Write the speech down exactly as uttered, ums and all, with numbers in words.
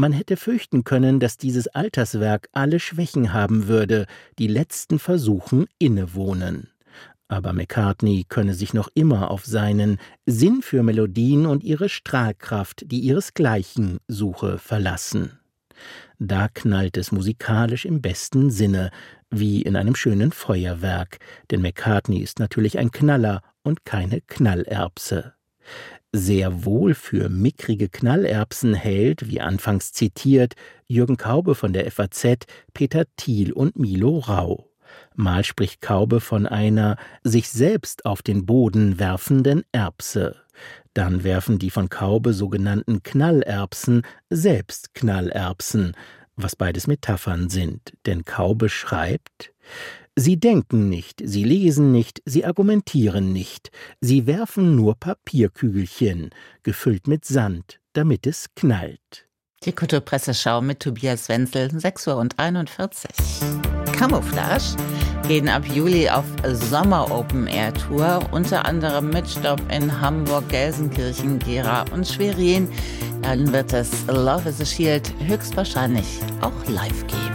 Man hätte fürchten können, dass dieses Alterswerk alle Schwächen haben würde, die letzten Versuchen innewohnen. Aber McCartney könne sich noch immer auf seinen Sinn für Melodien und ihre Strahlkraft, die ihresgleichen suche, verlassen. Da knallt es musikalisch im besten Sinne, wie in einem schönen Feuerwerk, denn McCartney ist natürlich ein Knaller und keine Knallerbse. Sehr wohl für mickrige Knallerbsen hält, wie anfangs zitiert, Jürgen Kaube von der F A Z, Peter Thiel und Milo Rau. Mal spricht Kaube von einer sich selbst auf den Boden werfenden Erbse. Dann werfen die von Kaube sogenannten Knallerbsen selbst Knallerbsen, was beides Metaphern sind, denn Kaube schreibt: Sie denken nicht, sie lesen nicht, sie argumentieren nicht, sie werfen nur Papierkügelchen, gefüllt mit Sand, damit es knallt. Die Kulturpresseschau mit Tobias Wenzel, sechs Uhr einundvierzig. Camouflage gehen ab Juli auf Sommer-Open-Air-Tour, unter anderem mit Stopp in Hamburg, Gelsenkirchen, Gera und Schwerin. Dann wird es Love is a Shield höchstwahrscheinlich auch live geben.